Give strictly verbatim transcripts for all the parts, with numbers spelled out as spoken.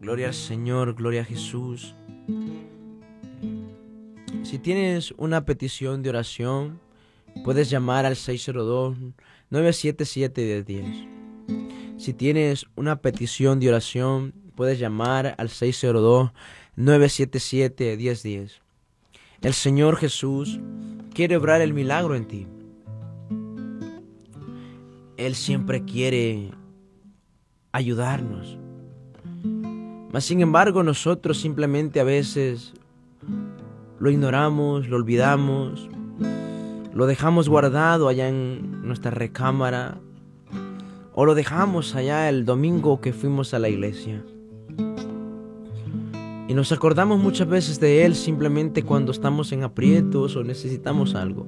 Gloria al Señor, gloria a Jesús. Si tienes una petición de oración, puedes llamar al seis cero dos, nueve siete siete, uno cero uno cero. Si tienes una petición de oración, puedes llamar al seis cero dos, nueve siete siete, uno cero uno cero. El Señor Jesús quiere obrar el milagro en ti. Él siempre quiere ayudarnos. Mas sin embargo, nosotros simplemente a veces lo ignoramos, lo olvidamos, lo dejamos guardado allá en nuestra recámara, o lo dejamos allá el domingo que fuimos a la iglesia. Y nos acordamos muchas veces de Él simplemente cuando estamos en aprietos o necesitamos algo.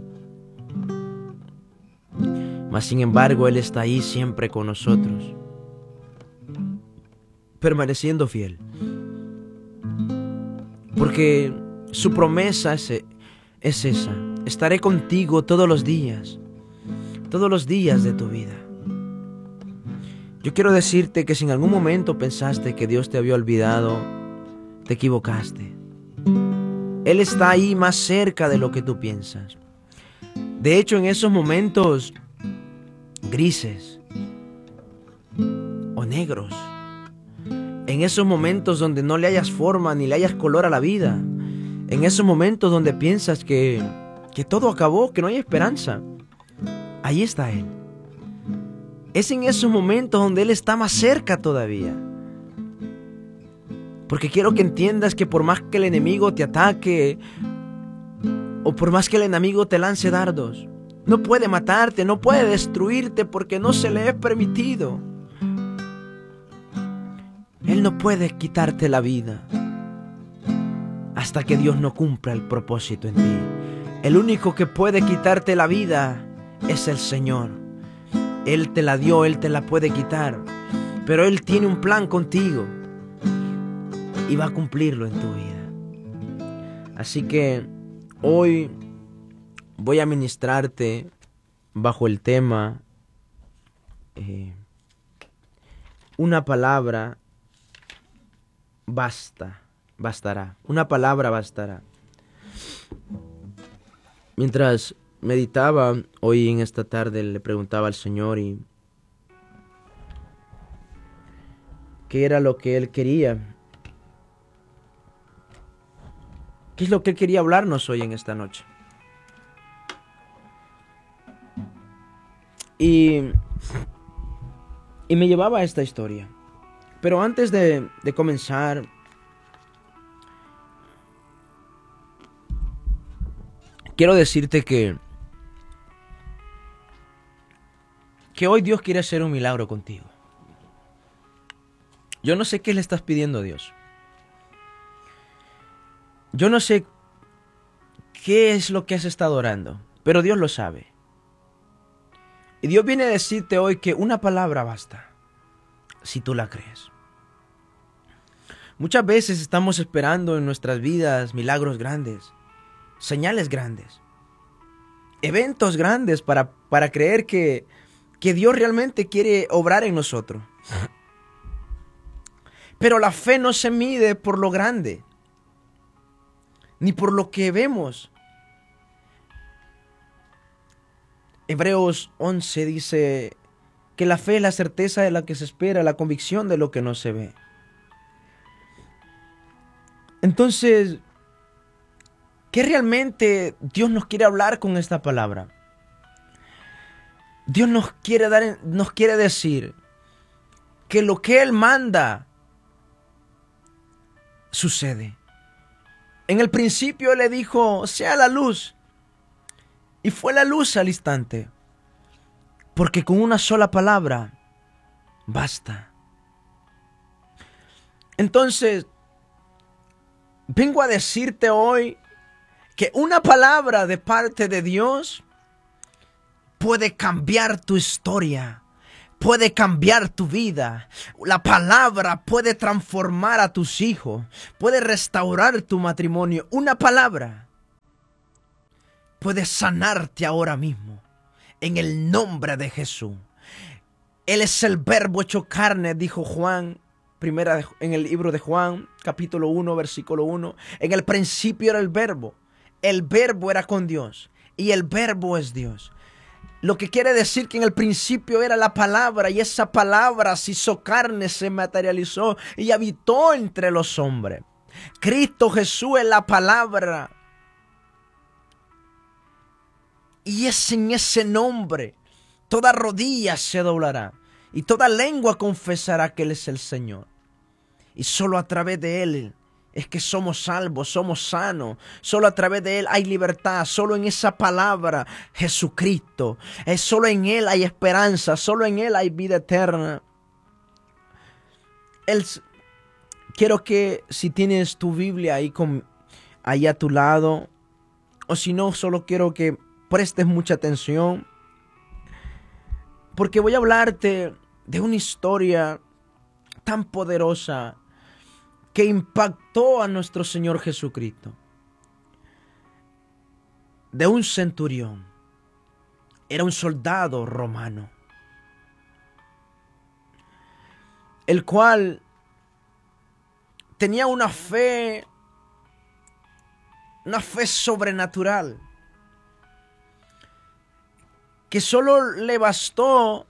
Mas sin embargo, Él está ahí siempre con nosotros, permaneciendo fiel. Porque su promesa es, es esa: estaré contigo todos los días, todos los días de tu vida. Yo quiero decirte que si en algún momento pensaste que Dios te había olvidado, te equivocaste. Él está ahí más cerca de lo que tú piensas. De hecho, en esos momentos grises o negros, en esos momentos donde no le hayas forma ni le hayas color a la vida, en esos momentos donde piensas que, que todo acabó, que no hay esperanza, ahí está Él. Es en esos momentos donde Él está más cerca todavía. Porque quiero que entiendas que por más que el enemigo te ataque, o por más que el enemigo te lance dardos, no puede matarte, no puede destruirte, porque no se le es permitido. Él no puede quitarte la vida hasta que Dios no cumpla el propósito en ti. El único que puede quitarte la vida es el Señor. Él te la dio, Él te la puede quitar, pero Él tiene un plan contigo y va a cumplirlo en tu vida. Así que hoy voy a ministrarte bajo el tema eh, una palabra basta, bastará. Una palabra bastará. Mientras meditaba hoy en esta tarde, le preguntaba al Señor y qué era lo que Él quería. ¿Qué es lo que Él quería hablarnos hoy en esta noche? Y, y me llevaba a esta historia. Pero antes de, de comenzar, quiero decirte que, que hoy Dios quiere hacer un milagro contigo. Yo no sé qué le estás pidiendo a Dios. Yo no sé qué es lo que has estado orando, pero Dios lo sabe. Y Dios viene a decirte hoy que una palabra basta, si tú la crees. Muchas veces estamos esperando en nuestras vidas milagros grandes, señales grandes, eventos grandes para, para creer que, que Dios realmente quiere obrar en nosotros. Pero la fe no se mide por lo grande, ni por lo que vemos. Hebreos once dice que la fe es la certeza de lo que se espera, la convicción de lo que no se ve. Entonces, ¿qué realmente Dios nos quiere hablar con esta palabra? Dios nos quiere dar, nos quiere decir que lo que Él manda sucede. En el principio Él le dijo, sea la luz, y fue la luz al instante, porque con una sola palabra basta. Entonces, vengo a decirte hoy que una palabra de parte de Dios puede cambiar tu historia, puede cambiar tu vida. La palabra puede transformar a tus hijos, puede restaurar tu matrimonio. Una palabra puede sanarte ahora mismo, en el nombre de Jesús. Él es el verbo hecho carne, dijo Juan primera de- en el libro de Juan, capítulo uno, versículo uno. En el principio era el verbo. El verbo era con Dios y el verbo es Dios. Lo que quiere decir que en el principio era la palabra y esa palabra se hizo carne, se materializó y habitó entre los hombres. Cristo Jesús es la palabra. Y es en ese nombre toda rodilla se doblará y toda lengua confesará que Él es el Señor. Y solo a través de Él es que somos salvos, somos sanos. Solo a través de Él hay libertad. Solo en esa palabra, Jesucristo. Es solo en Él hay esperanza. Solo en Él hay vida eterna. Él, quiero que si tienes tu Biblia ahí, con, ahí a tu lado, o si no, solo quiero que prestes mucha atención, porque voy a hablarte de una historia tan poderosa que impactó a nuestro Señor Jesucristo. De un centurión. Era un soldado romano, el cual tenía una fe, una fe sobrenatural, que solo le bastó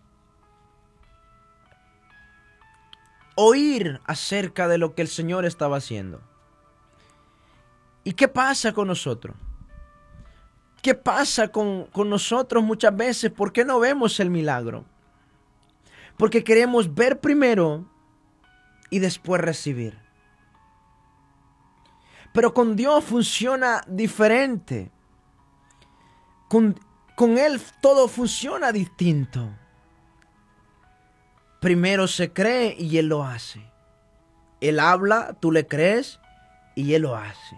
oír acerca de lo que el Señor estaba haciendo. ¿Y qué pasa con nosotros? ¿Qué pasa con, con nosotros muchas veces? ¿Por qué no vemos el milagro? Porque queremos ver primero y después recibir. Pero con Dios funciona diferente. Con, con Él todo funciona distinto. Primero se cree y Él lo hace. Él habla, tú le crees y Él lo hace.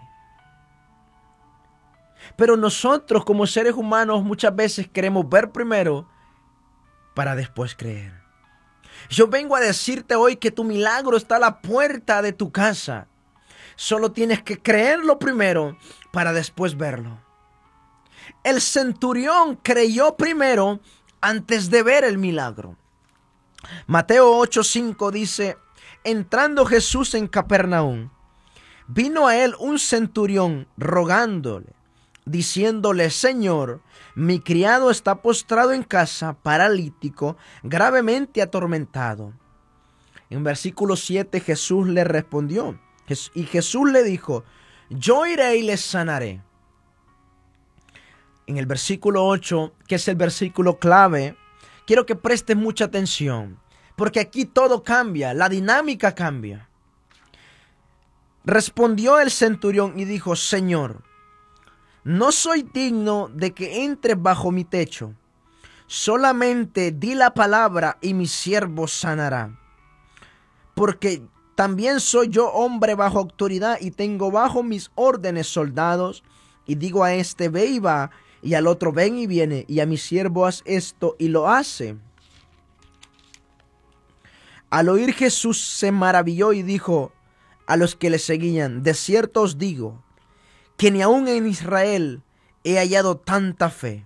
Pero nosotros como seres humanos muchas veces queremos ver primero para después creer. Yo vengo a decirte hoy que tu milagro está a la puerta de tu casa. Solo tienes que creerlo primero para después verlo. El centurión creyó primero antes de ver el milagro. Mateo ocho cinco dice: entrando Jesús en Capernaum, vino a él un centurión rogándole, diciéndole: Señor, mi criado está postrado en casa, paralítico, gravemente atormentado. En versículo siete Jesús le respondió, y Jesús le dijo: yo iré y le sanaré. En el versículo ocho, que es el versículo clave, quiero que prestes mucha atención, porque aquí todo cambia, la dinámica cambia. Respondió el centurión y dijo: Señor, no soy digno de que entres bajo mi techo. Solamente di la palabra y mi siervo sanará. Porque también soy yo hombre bajo autoridad y tengo bajo mis órdenes soldados. Y digo a este: ve y va, y al otro: ven y viene, y a mi siervo: haz esto, y lo hace. Al oír Jesús se maravilló y dijo a los que le seguían: de cierto os digo que ni aun en Israel he hallado tanta fe.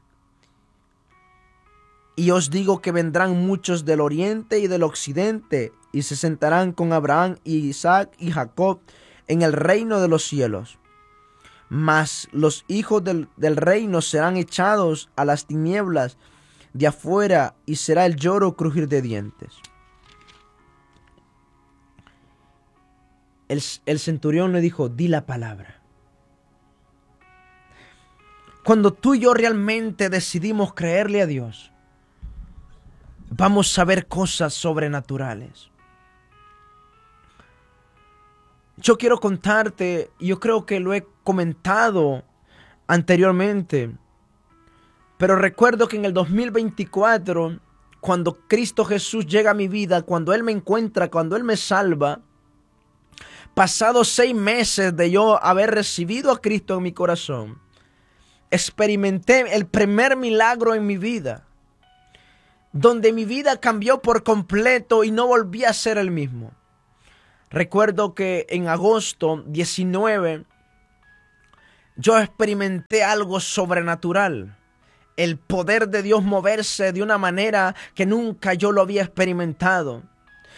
Y os digo que vendrán muchos del oriente y del occidente y se sentarán con Abraham y Isaac y Jacob en el reino de los cielos. Mas los hijos del, del reino serán echados a las tinieblas de afuera y será el lloro, crujir de dientes. El, el centurión le dijo: di la palabra. Cuando tú y yo realmente decidimos creerle a Dios, vamos a ver cosas sobrenaturales. Yo quiero contarte, yo creo que lo he comentado anteriormente, pero recuerdo que en el dos mil veinticuatro, cuando Cristo Jesús llega a mi vida, cuando Él me encuentra, cuando Él me salva, pasados seis meses de yo haber recibido a Cristo en mi corazón, experimenté el primer milagro en mi vida, donde mi vida cambió por completo y no volví a ser el mismo. Recuerdo que en agosto diecinueve yo experimenté algo sobrenatural, el poder de Dios moverse de una manera que nunca yo lo había experimentado.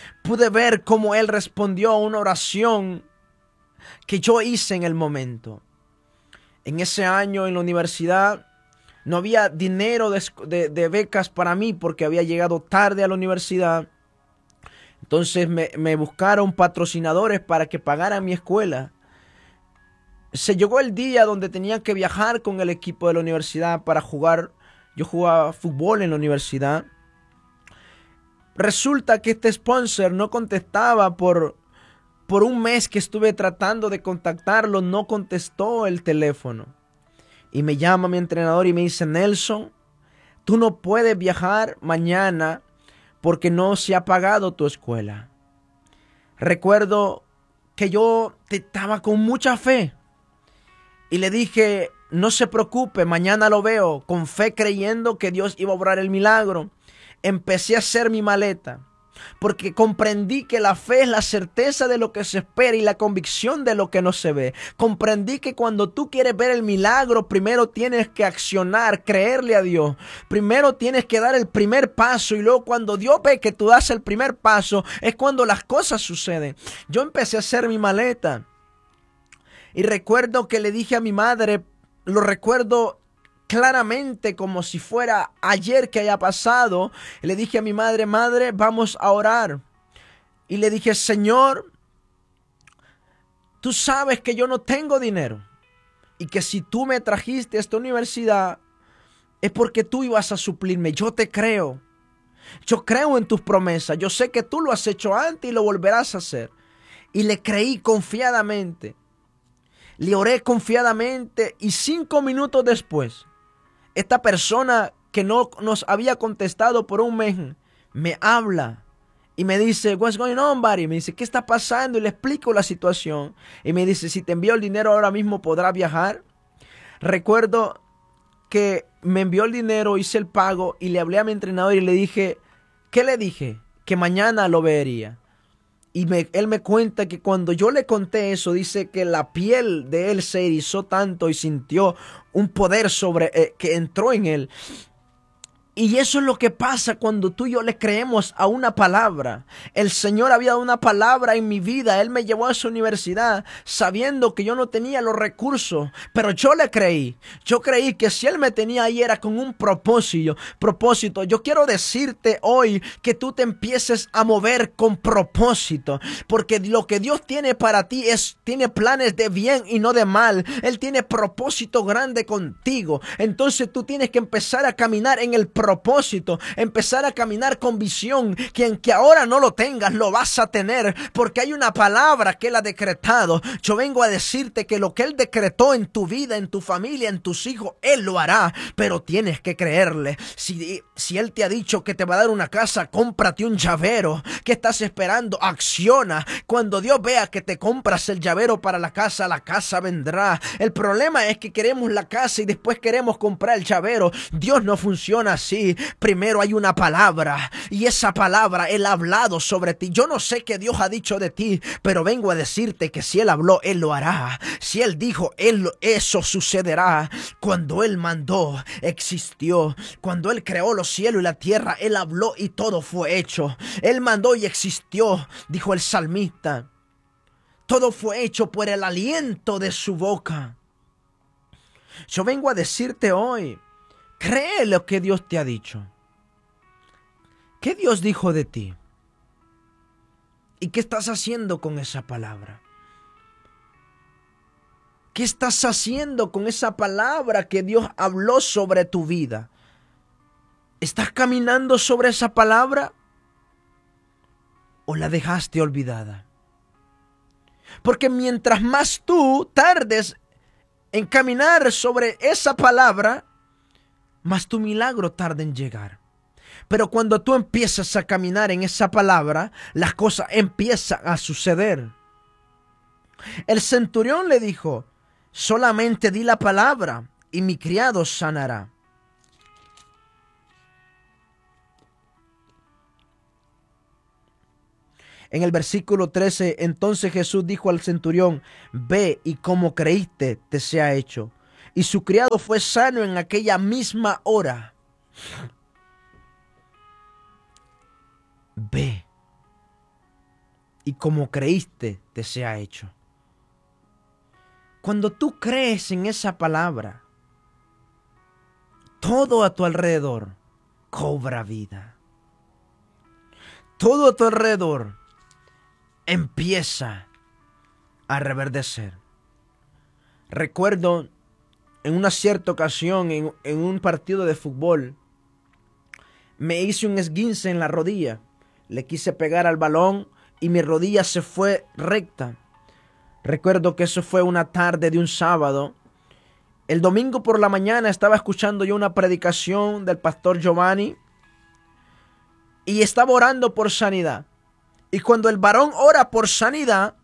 Pude ver cómo Él respondió a una oración que yo hice en el momento. En ese año en la universidad no había dinero de, de, de becas para mí porque había llegado tarde a la universidad. Entonces me, me buscaron patrocinadores para que pagaran mi escuela. Se llegó el día donde tenía que viajar con el equipo de la universidad para jugar. Yo jugaba fútbol en la universidad. Resulta que este sponsor no contestaba por, por un mes que estuve tratando de contactarlo. No contestó el teléfono. Y me llama mi entrenador y me dice: Nelson, tú no puedes viajar mañana porque no se ha pagado tu escuela. Recuerdo que yo estaba con mucha fe y le dije: no se preocupe, mañana lo veo, con fe, creyendo que Dios iba a obrar el milagro. Empecé a hacer mi maleta porque comprendí que la fe es la certeza de lo que se espera y la convicción de lo que no se ve. Comprendí que cuando tú quieres ver el milagro, primero tienes que accionar, creerle a Dios. Primero tienes que dar el primer paso y luego cuando Dios ve que tú das el primer paso, es cuando las cosas suceden. Yo empecé a hacer mi maleta y recuerdo que le dije a mi madre, lo recuerdo claramente como si fuera ayer que haya pasado. Le dije a mi madre: madre, vamos a orar. Y le dije: Señor, tú sabes que yo no tengo dinero y que si tú me trajiste a esta universidad es porque tú ibas a suplirme. Yo te creo. Yo creo en tus promesas. Yo sé que tú lo has hecho antes y lo volverás a hacer. Y le creí confiadamente. Le oré confiadamente y cinco minutos después, esta persona que no nos había contestado por un mes me habla y me dice: what's going on, buddy? Me dice: ¿qué está pasando? Y le explico la situación. Y me dice: si te envío el dinero ahora mismo, ¿podrás viajar? Recuerdo que me envió el dinero, hice el pago y le hablé a mi entrenador y le dije, ¿qué le dije? Que mañana lo vería. Y me, él me cuenta que cuando yo le conté eso, dice que la piel de él se erizó tanto y sintió un poder sobre eh, que entró en él. Y eso es lo que pasa cuando tú y yo le creemos a una palabra. El Señor había dado una palabra en mi vida. Él me llevó a su universidad sabiendo que yo no tenía los recursos, pero yo le creí. Yo creí que si Él me tenía ahí era con un propósito. propósito. Yo quiero decirte hoy que tú te empieces a mover con propósito, porque lo que Dios tiene para ti es, tiene planes de bien y no de mal. Él tiene propósito grande contigo. Entonces tú tienes que empezar a caminar en el propósito. propósito, empezar a caminar con visión, que aunque ahora no lo tengas, lo vas a tener, porque hay una palabra que Él ha decretado. Yo vengo a decirte que lo que Él decretó en tu vida, en tu familia, en tus hijos, Él lo hará, pero tienes que creerle. Si, si Él te ha dicho que te va a dar una casa, cómprate un llavero. ¿Qué estás esperando? Acciona. Cuando Dios vea que te compras el llavero para la casa, la casa vendrá. El problema es que queremos la casa y después queremos comprar el llavero. Dios no funciona así. Primero hay una palabra y esa palabra Él ha hablado sobre ti. Yo no sé qué Dios ha dicho de ti, pero vengo a decirte que si Él habló, Él lo hará. Si Él dijo, Él, eso sucederá. Cuando Él mandó, existió. Cuando Él creó los cielos y la tierra, Él habló y todo fue hecho. Él mandó y existió, dijo el salmista. Todo fue hecho por el aliento de su boca. Yo vengo a decirte hoy, cree lo que Dios te ha dicho. ¿Qué Dios dijo de ti? ¿Y qué estás haciendo con esa palabra? ¿Qué estás haciendo con esa palabra que Dios habló sobre tu vida? ¿Estás caminando sobre esa palabra o la dejaste olvidada? Porque mientras más tú tardes en caminar sobre esa palabra, más tu milagro tarda en llegar. Pero cuando tú empiezas a caminar en esa palabra, las cosas empiezan a suceder. El centurión le dijo, solamente di la palabra y mi criado sanará. En el versículo trece, entonces Jesús dijo al centurión, ve y como creíste te sea hecho. Y su criado fue sano en aquella misma hora. Ve y como creíste te sea hecho. Cuando tú crees en esa palabra, todo a tu alrededor cobra vida. Todo a tu alrededor empieza a reverdecer. Recuerdo en una cierta ocasión, en, en un partido de fútbol, me hice un esguince en la rodilla. Le quise pegar al balón y mi rodilla se fue recta. Recuerdo que eso fue una tarde de un sábado. El domingo por la mañana estaba escuchando yo una predicación del pastor Giovanni y estaba orando por sanidad. Y cuando el varón ora por sanidad,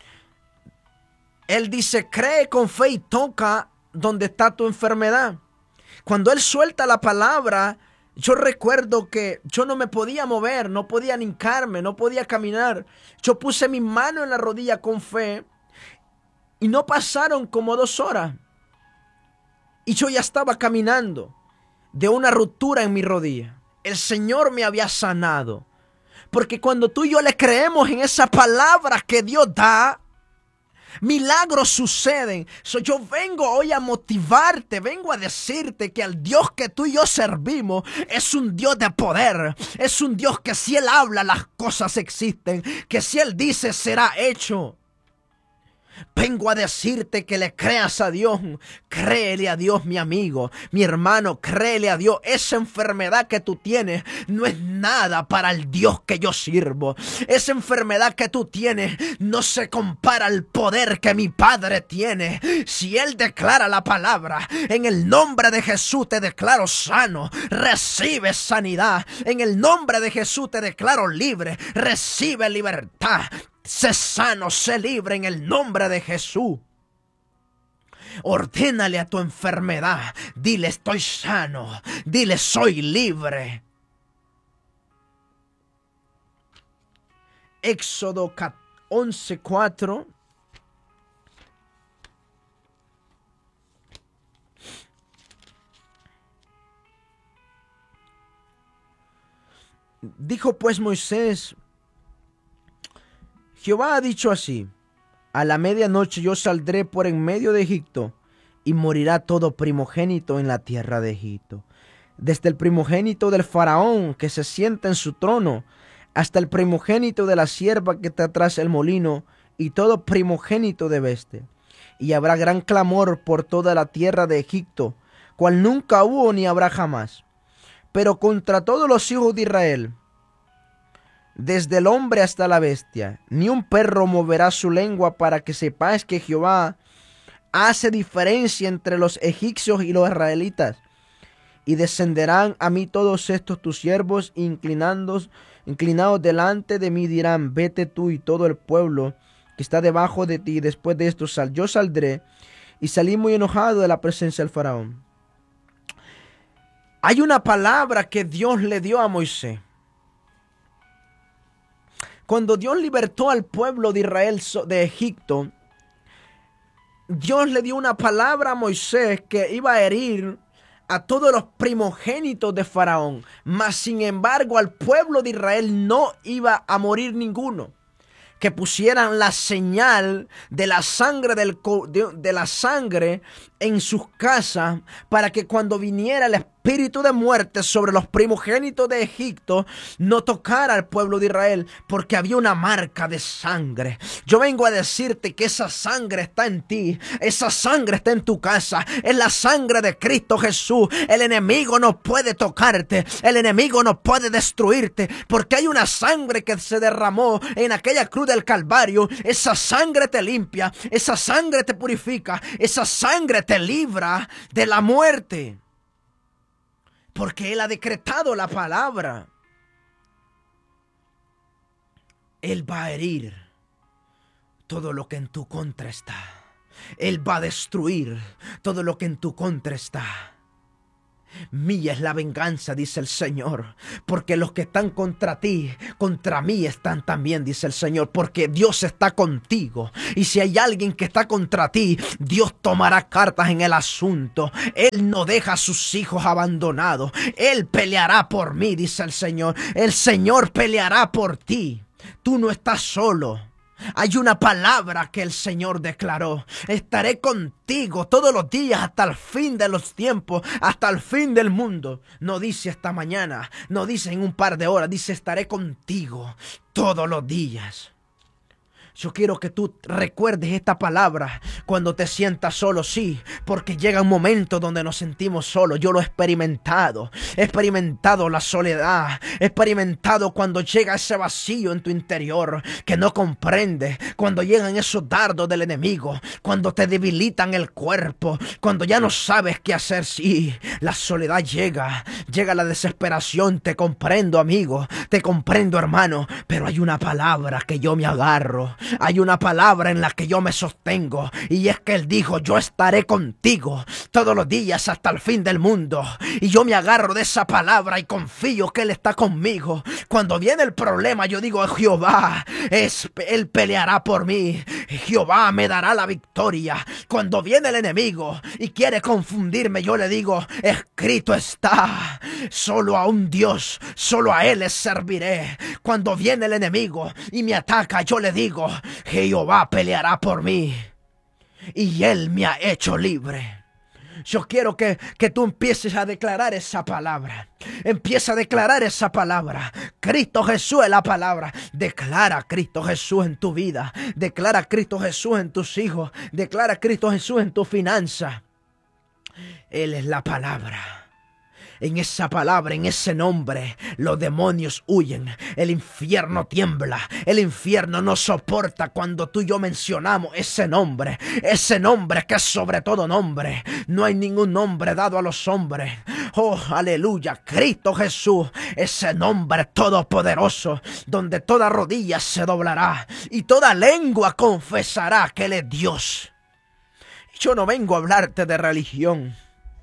él dice, cree con fe y toca donde está tu enfermedad. Cuando él suelta la palabra, yo recuerdo que yo no me podía mover, no podía ni hincarme, no podía caminar. Yo puse mi mano en la rodilla con fe y no pasaron como dos horas. Y yo ya estaba caminando de una ruptura en mi rodilla. El Señor me había sanado. Porque cuando tú y yo le creemos en esa palabra que Dios da, milagros suceden. So, yo vengo hoy a motivarte, vengo a decirte que el Dios que tú y yo servimos es un Dios de poder. Es un Dios que si Él habla, las cosas existen. Que si Él dice, será hecho. Vengo a decirte que le creas a Dios. Créele a Dios, mi amigo, mi hermano, créele a Dios. Esa enfermedad que tú tienes no es nada para el Dios que yo sirvo. Esa enfermedad que tú tienes no se compara al poder que mi Padre tiene. Si Él declara la palabra, en el nombre de Jesús te declaro sano. Recibe sanidad. En el nombre de Jesús te declaro libre. Recibe libertad. Sé sano, sé libre en el nombre de Jesús. Ordénale a tu enfermedad. Dile, estoy sano. Dile, soy libre. Éxodo once cuatro. Dijo pues Moisés, Jehová ha dicho así, a la medianoche yo saldré por en medio de Egipto, y morirá todo primogénito en la tierra de Egipto, desde el primogénito del faraón que se sienta en su trono, hasta el primogénito de la sierva que está tras el molino, y todo primogénito de bestia. Y habrá gran clamor por toda la tierra de Egipto, cual nunca hubo ni habrá jamás. Pero contra todos los hijos de Israel, desde el hombre hasta la bestia, ni un perro moverá su lengua, para que sepáis que Jehová hace diferencia entre los egipcios y los israelitas. Y descenderán a mí todos estos tus siervos, inclinados, inclinados delante de mí, dirán, vete tú y todo el pueblo que está debajo de ti. Después de esto sal, yo saldré. Y salí muy enojado de la presencia del faraón. Hay una palabra que Dios le dio a Moisés. Cuando Dios libertó al pueblo de Israel de Egipto, Dios le dio una palabra a Moisés que iba a herir a todos los primogénitos de Faraón. Mas sin embargo al pueblo de Israel no iba a morir ninguno. Que pusieran la señal de la sangre del, de, de la sangre en sus casas, para que cuando viniera el espíritu de muerte sobre los primogénitos de Egipto, no tocara al pueblo de Israel, porque había una marca de sangre. Yo vengo a decirte que esa sangre está en ti, esa sangre está en tu casa, es la sangre de Cristo Jesús. El enemigo no puede tocarte, el enemigo no puede destruirte, porque hay una sangre que se derramó en aquella cruz del Calvario. Esa sangre te limpia, esa sangre te purifica, esa sangre te libra de la muerte, porque Él ha decretado la palabra. Él va a herir todo lo que en tu contra está. Él va a destruir todo lo que en tu contra está. Mía es la venganza, dice el Señor, porque los que están contra ti, contra mí están también, dice el Señor, porque Dios está contigo. Y si hay alguien que está contra ti, Dios tomará cartas en el asunto. Él no deja a sus hijos abandonados. Él peleará por mí, dice el Señor. El Señor peleará por ti. Tú no estás solo. Hay una palabra que el Señor declaró: estaré contigo todos los días hasta el fin de los tiempos, hasta el fin del mundo. No dice esta mañana, no dice en un par de horas, dice estaré contigo todos los días. Yo quiero que tú recuerdes esta palabra cuando te sientas solo, sí, porque llega un momento donde nos sentimos solos. Yo lo he experimentado, he experimentado la soledad, he experimentado cuando llega ese vacío en tu interior que no comprendes, cuando llegan esos dardos del enemigo, cuando te debilitan el cuerpo, cuando ya no sabes qué hacer. Sí, la soledad llega, llega la desesperación. Te comprendo, amigo, te comprendo, hermano, pero hay una palabra que yo me agarro. Hay una palabra en la que yo me sostengo, y es que Él dijo: yo estaré contigo todos los días hasta el fin del mundo. Y yo me agarro de esa palabra y confío que Él está conmigo. Cuando viene el problema, yo digo: Jehová, es, Él peleará por mí. Jehová me dará la victoria. Cuando viene el enemigo y quiere confundirme, yo le digo: escrito está, solo a un Dios, solo a Él le serviré. Cuando viene el enemigo y me ataca, yo le digo: Jehová peleará por mí y Él me ha hecho libre. Yo quiero que, que tú empieces a declarar esa palabra. Empieza a declarar esa palabra. Cristo Jesús es la palabra. Declara a Cristo Jesús en tu vida. Declara a Cristo Jesús en tus hijos. Declara a Cristo Jesús en tu finanza. Él es la palabra. En esa palabra, en ese nombre, los demonios huyen, el infierno tiembla, el infierno no soporta cuando tú y yo mencionamos ese nombre, ese nombre que es sobre todo nombre. No hay ningún nombre dado a los hombres. Oh, aleluya, Cristo Jesús, ese nombre todopoderoso, donde toda rodilla se doblará y toda lengua confesará que Él es Dios. Yo no vengo a hablarte de religión.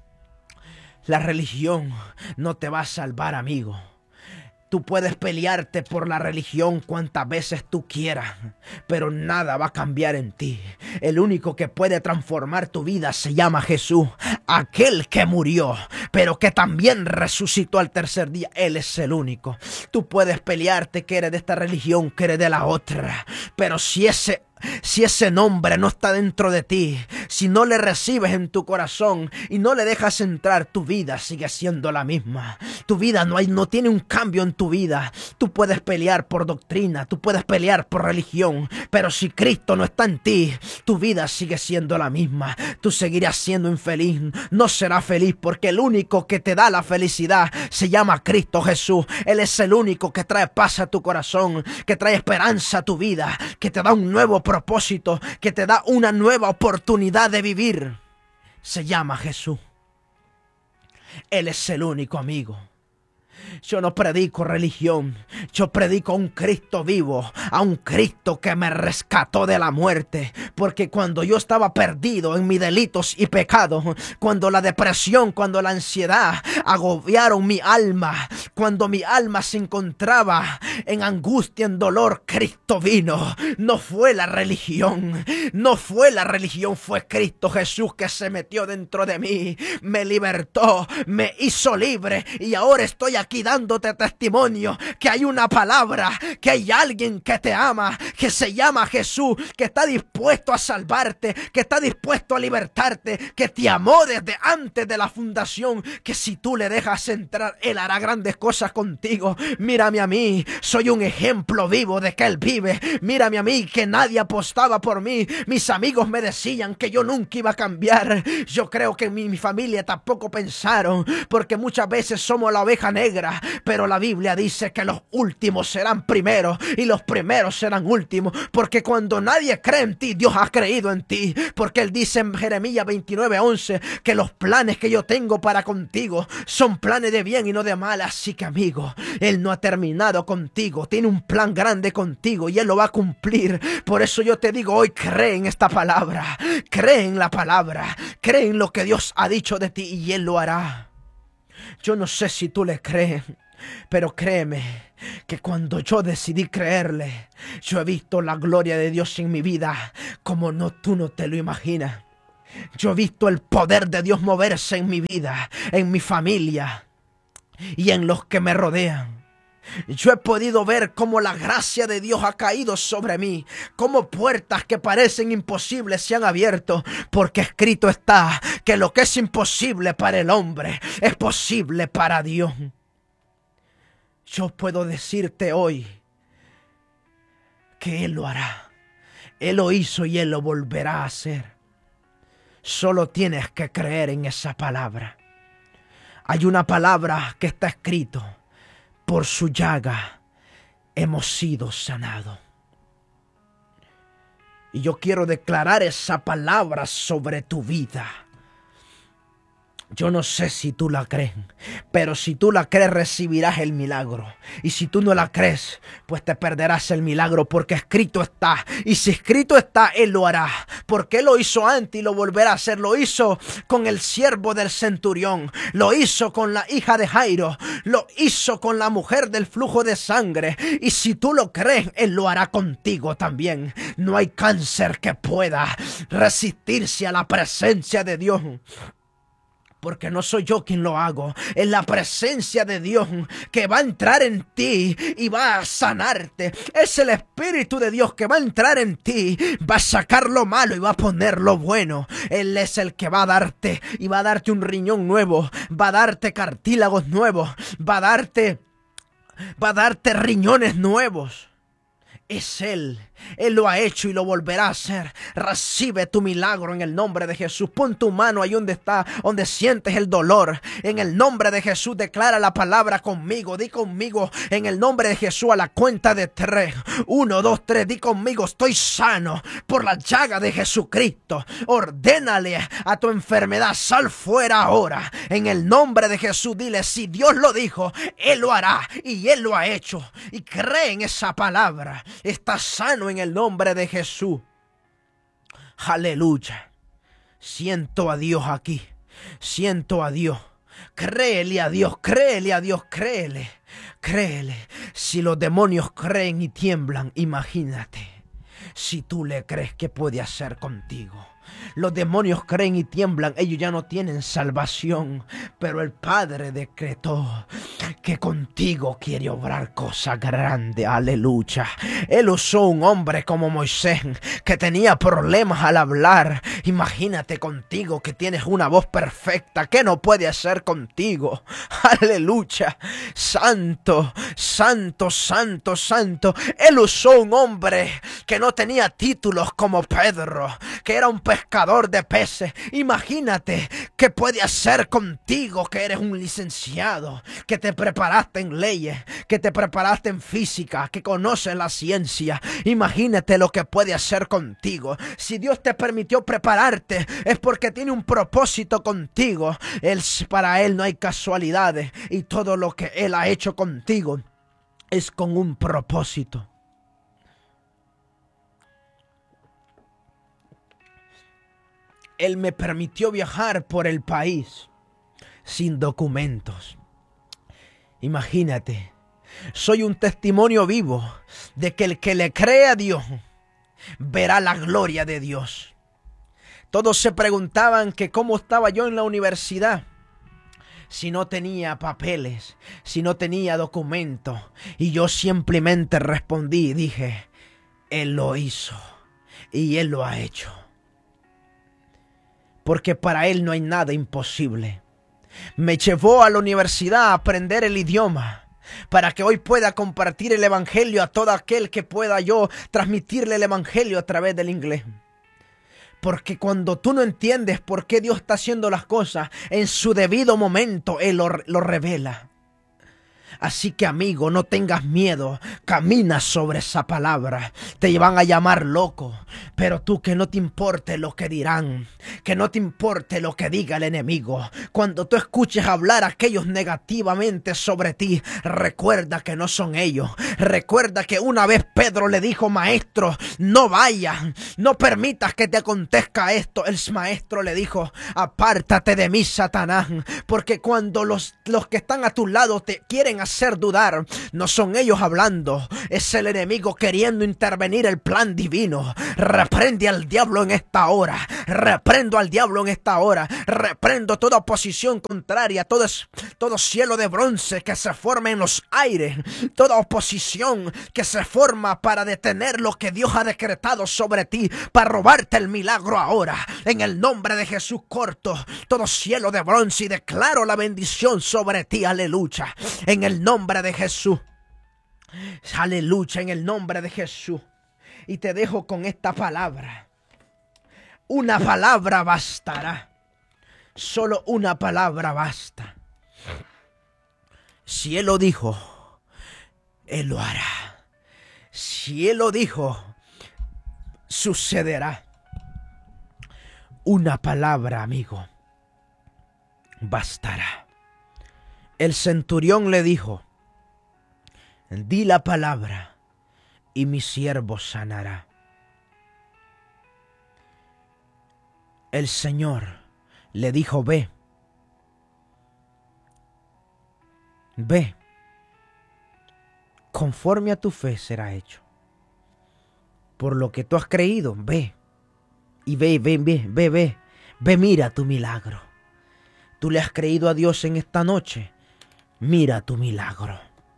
La religión no te va a salvar, amigo. Tú puedes pelearte por la religión cuantas veces tú quieras, pero nada va a cambiar en ti. El único que puede transformar tu vida se llama Jesús, aquel que murió, pero que también resucitó al tercer día. Él es el único. Tú puedes pelearte que eres de esta religión, que eres de la otra, pero si ese Si ese nombre no está dentro de ti, si no le recibes en tu corazón y no le dejas entrar, tu vida sigue siendo la misma. Tu vida no hay, no tiene un cambio en tu vida. Tú puedes pelear por doctrina, tú puedes pelear por religión, pero si Cristo no está en ti, tu vida sigue siendo la misma. Tú seguirás siendo infeliz, no serás feliz, porque el único que te da la felicidad se llama Cristo Jesús. Él es el único que trae paz a tu corazón, que trae esperanza a tu vida, que te da un nuevo propósito, que te da una nueva oportunidad de vivir. Se llama Jesús. Él es el único, amigo. Yo no predico religión, yo predico a un Cristo vivo, a un Cristo que me rescató de la muerte, porque cuando yo estaba perdido en mis delitos y pecados, cuando la depresión, cuando la ansiedad agobiaron mi alma, cuando mi alma se encontraba en angustia, en dolor, Cristo vino. No fue la religión, no fue la religión, fue Cristo Jesús que se metió dentro de mí, me libertó, me hizo libre, y ahora estoy aquí dándote testimonio que hay una palabra, que hay alguien que te ama, que se llama Jesús, que está dispuesto a salvarte, que está dispuesto a libertarte, que te amó desde antes de la fundación, que si tú le dejas entrar, Él hará grandes cosas contigo. Mírame a mí, soy un ejemplo vivo de que Él vive. Mírame a mí, que nadie apostaba por mí. Mis amigos me decían que yo nunca iba a cambiar. Yo creo que mi, mi familia tampoco pensaron, porque muchas veces somos la oveja negra, pero la Biblia dice que los últimos serán primeros y los primeros serán últimos, porque cuando nadie cree en ti, Dios ha creído en ti, porque Él dice en Jeremías veintinueve once que los planes que yo tengo para contigo son planes de bien y no de mal. Así que, amigo, Él no ha terminado contigo, tiene un plan grande contigo y Él lo va a cumplir. Por eso yo te digo hoy, cree en esta palabra, cree en la palabra, cree en lo que Dios ha dicho de ti y Él lo hará. Yo no sé si tú le crees, pero créeme que cuando yo decidí creerle, yo he visto la gloria de Dios en mi vida como no tú no te lo imaginas. Yo he visto el poder de Dios moverse en mi vida, en mi familia y en los que me rodean. Yo he podido ver cómo la gracia de Dios ha caído sobre mí, cómo puertas que parecen imposibles se han abierto, porque escrito está que lo que es imposible para el hombre es posible para Dios. Yo puedo decirte hoy que Él lo hará. Él lo hizo y Él lo volverá a hacer. Solo tienes que creer en esa palabra. Hay una palabra que está escrito: por su llaga hemos sido sanados. Y yo quiero declarar esa palabra sobre tu vida. Yo no sé si tú la crees, pero si tú la crees recibirás el milagro. Y si tú no la crees, pues te perderás el milagro, porque escrito está. Y si escrito está, Él lo hará, porque Él lo hizo antes y lo volverá a hacer. Lo hizo con el siervo del centurión, lo hizo con la hija de Jairo, lo hizo con la mujer del flujo de sangre. Y si tú lo crees, Él lo hará contigo también. No hay cáncer que pueda resistirse a la presencia de Dios. Porque no soy yo quien lo hago, es la presencia de Dios que va a entrar en ti y va a sanarte. Es el Espíritu de Dios que va a entrar en ti, va a sacar lo malo y va a poner lo bueno. Él es el que va a darte y va a darte un riñón nuevo, va a darte cartílagos nuevos, va a darte, va a darte riñones nuevos. Es Él, Él lo ha hecho y lo volverá a hacer. Recibe tu milagro en el nombre de Jesús. Pon tu mano ahí donde está, donde sientes el dolor. En el nombre de Jesús declara la palabra conmigo. Di conmigo en el nombre de Jesús a la cuenta de tres. Uno, dos, tres. Di conmigo: estoy sano por la llaga de Jesucristo. Ordénale a tu enfermedad: sal fuera ahora. En el nombre de Jesús dile: si Dios lo dijo, Él lo hará y Él lo ha hecho. Y cree en esa palabra. Estás sano en el nombre de Jesús. Aleluya. Siento a Dios aquí. Siento a Dios. Créele a Dios, créele a Dios, créele. Créele. Si los demonios creen y tiemblan, imagínate si tú le crees, ¿qué puede hacer contigo? Los demonios creen y tiemblan, ellos ya no tienen salvación, pero el Padre decretó que contigo quiere obrar cosas grandes. Aleluya. Él usó un hombre como Moisés que tenía problemas al hablar. Imagínate contigo que tienes una voz perfecta. ¿Qué no puede hacer contigo? Aleluya. Santo, santo, santo, santo. Él usó un hombre que no tenía títulos como Pedro, que era un pescador de peces. Imagínate qué puede hacer contigo, que eres un licenciado, que te preparaste en leyes, que te preparaste en física, que conoces la ciencia. Imagínate lo que puede hacer contigo. Si Dios te permitió prepararte, es porque tiene un propósito contigo. Él, para Él no hay casualidades, y todo lo que Él ha hecho contigo es con un propósito. Él me permitió viajar por el país sin documentos. Imagínate, soy un testimonio vivo de que el que le cree a Dios verá la gloria de Dios. Todos se preguntaban que cómo estaba yo en la universidad si no tenía papeles, si no tenía documentos. Y yo simplemente respondí y dije: Él lo hizo y Él lo ha hecho. Porque para Él no hay nada imposible. Me llevó a la universidad a aprender el idioma, para que hoy pueda compartir el evangelio a todo aquel que pueda yo transmitirle el evangelio a través del inglés. Porque cuando tú no entiendes por qué Dios está haciendo las cosas, en su debido momento Él lo, lo revela. Así que, amigo, no tengas miedo, camina sobre esa palabra. Te van a llamar loco, pero tú, que no te importe lo que dirán, que no te importe lo que diga el enemigo. Cuando tú escuches hablar a aquellos negativamente sobre ti, recuerda que no son ellos. Recuerda que una vez Pedro le dijo: maestro, no vayas, no permitas que te acontezca esto. El maestro le dijo: apártate de mí, Satanás, porque cuando los, los que están a tu lado te quieren a hacer dudar. No son ellos hablando, es el enemigo queriendo intervenir el plan divino. Reprende al diablo en esta hora. Reprendo al diablo en esta hora. Reprendo toda oposición contraria, todo, todo cielo de bronce que se forme en los aires, toda oposición que se forma para detener lo que Dios ha decretado sobre ti, para robarte el milagro ahora. En el nombre de Jesús corto todo cielo de bronce y declaro la bendición sobre ti. Aleluya. En el nombre de Jesús. Aleluya. En el nombre de Jesús. Y te dejo con esta palabra. Una palabra bastará. Solo una palabra basta. Si Él lo dijo, Él lo hará. Si Él lo dijo, sucederá. Una palabra, amigo, bastará. El centurión le dijo: di la palabra y mi siervo sanará. El Señor le dijo: ve, ve, conforme a tu fe será hecho. Por lo que tú has creído, ve. Y ve, ve, ve, ve, ve, ve, mira tu milagro. Tú le has creído a Dios en esta noche. Mira tu milagro.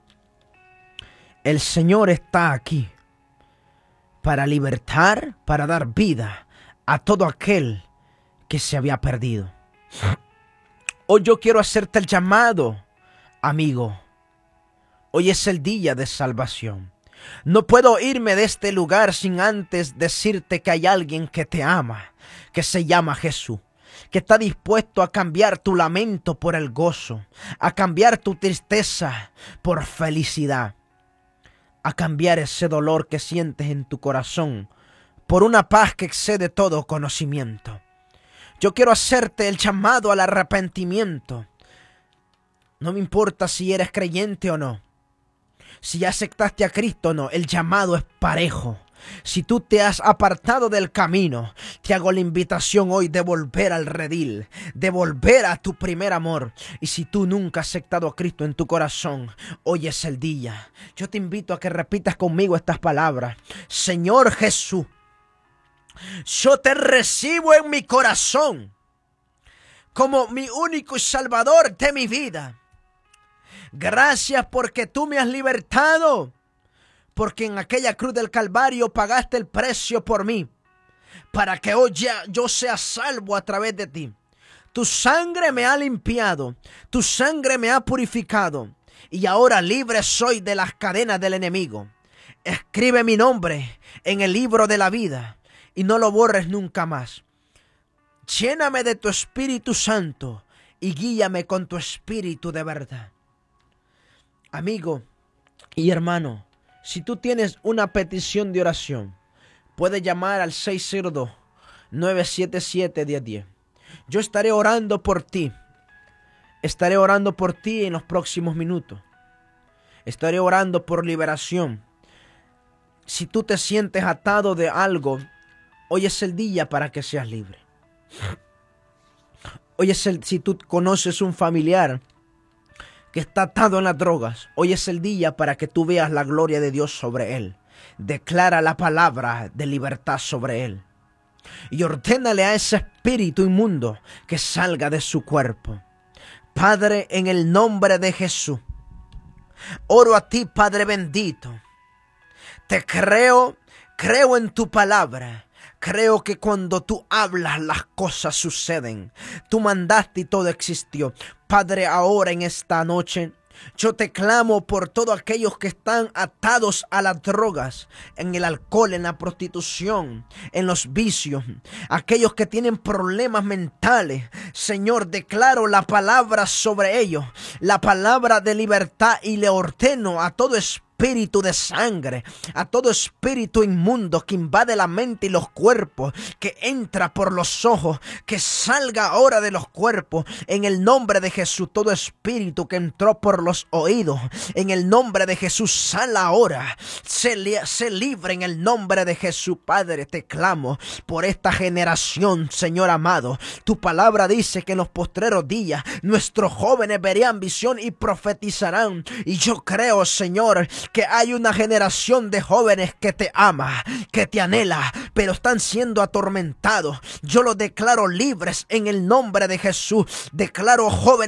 El Señor está aquí para libertar, para dar vida a todo aquel que se había perdido. Hoy yo quiero hacerte el llamado, amigo. Hoy es el día de salvación. No puedo irme de este lugar sin antes decirte que hay alguien que te ama, que se llama Jesús, que está dispuesto a cambiar tu lamento por el gozo, a cambiar tu tristeza por felicidad, a cambiar ese dolor que sientes en tu corazón por una paz que excede todo conocimiento. Yo quiero hacerte el llamado al arrepentimiento. No me importa si eres creyente o no. Si ya aceptaste a Cristo o no, el llamado es parejo. Si tú te has apartado del camino, te hago la invitación hoy de volver al redil, de volver a tu primer amor. Y si tú nunca has aceptado a Cristo en tu corazón, hoy es el día. Yo te invito a que repitas conmigo estas palabras. Señor Jesús, yo te recibo en mi corazón como mi único y salvador de mi vida. Gracias porque tú me has libertado, porque en aquella cruz del Calvario pagaste el precio por mí, para que hoy ya yo sea salvo a través de ti. Tu sangre me ha limpiado, tu sangre me ha purificado, y ahora libre soy de las cadenas del enemigo. Escribe mi nombre en el libro de la vida y no lo borres nunca más. Lléname de tu Espíritu Santo y guíame con tu Espíritu de verdad. Amigo y hermano, si tú tienes una petición de oración, puedes llamar al seis cero dos, nueve siete siete, uno cero uno cero. Yo estaré orando por ti. Estaré orando por ti en los próximos minutos. Estaré orando por liberación. Si tú te sientes atado de algo, hoy es el día para que seas libre. Hoy es el, si tú conoces un familiar que está atado en las drogas, hoy es el día para que tú veas la gloria de Dios sobre él. Declara la palabra de libertad sobre él. Y ordénale a ese espíritu inmundo que salga de su cuerpo. Padre, en el nombre de Jesús, oro a ti, Padre bendito. Te creo, creo en tu palabra. Creo que cuando tú hablas las cosas suceden. Tú mandaste y todo existió. Padre, ahora en esta noche yo te clamo por todos aquellos que están atados a las drogas, en el alcohol, en la prostitución, en los vicios, aquellos que tienen problemas mentales. Señor, declaro la palabra sobre ellos, la palabra de libertad, y le ordeno a todo espíritu espíritu de sangre, a todo espíritu inmundo que invade la mente y los cuerpos, que entra por los ojos, que salga ahora de los cuerpos, en el nombre de Jesús. Todo espíritu que entró por los oídos, en el nombre de Jesús, sal ahora, se, li se libre en el nombre de Jesús. Padre, te clamo por esta generación, Señor amado. Tu palabra dice que en los postreros días nuestros jóvenes verían visión y profetizarán, y yo creo, Señor, que hay una generación de jóvenes que te ama, que te anhela, pero están siendo atormentados. Yo los declaro libres en el nombre de Jesús. Declaro jóvenes